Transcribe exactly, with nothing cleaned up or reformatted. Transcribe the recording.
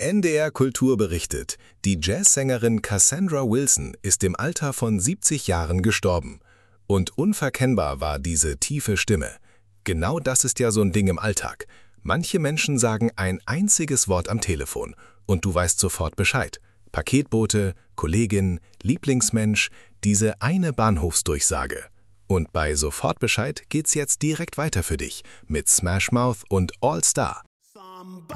N D R Kultur berichtet, die Jazzsängerin Cassandra Wilson ist im Alter von siebzig Jahren gestorben. Und unverkennbar war diese tiefe Stimme. Genau das ist ja so ein Ding im Alltag. Manche Menschen sagen ein einziges Wort am Telefon und du weißt sofort Bescheid. Paketbote, Kollegin, Lieblingsmensch, diese eine Bahnhofsdurchsage. Und bei Sofortbescheid geht's jetzt direkt weiter für dich mit Smash Mouth und All Star.